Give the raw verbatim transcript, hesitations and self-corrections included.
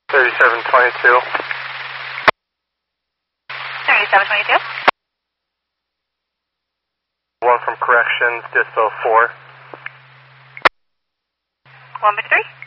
thirty-seven twenty-two. thirty-seven twenty-two. One from corrections, dispo four. one fifty-three.